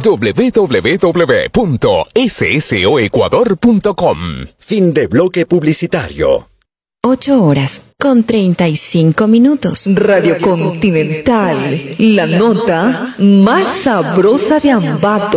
www.ssoecuador.com. Fin de bloque publicitario. 8:35. Radio Continental, la nota más sabrosa de Ambato.